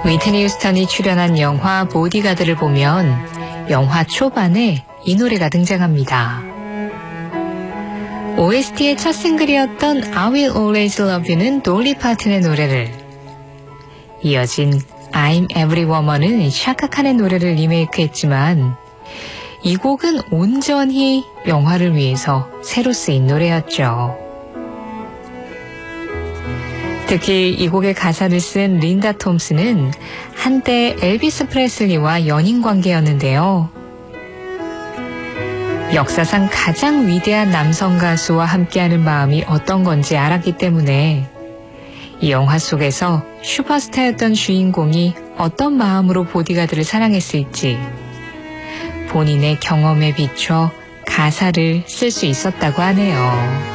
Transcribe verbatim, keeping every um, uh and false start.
위트니 휴스턴이 출연한 영화 보디가드를 보면 영화 초반에 이 노래가 등장합니다. 오에스티의 첫 싱글이었던 I Will Always Love You는 돌리 파튼의 노래를, 이어진 I'm Every Woman은 샤카 칸의 노래를 리메이크했지만 이 곡은 온전히 영화를 위해서 새로 쓰인 노래였죠. 특히 이 곡의 가사를 쓴 린다 톰슨은 한때 엘비스 프레슬리와 연인 관계였는데요. 역사상 가장 위대한 남성 가수와 함께하는 마음이 어떤 건지 알았기 때문에 이 영화 속에서 슈퍼스타였던 주인공이 어떤 마음으로 보디가드를 사랑했을지 본인의 경험에 비춰 가사를 쓸 수 있었다고 하네요.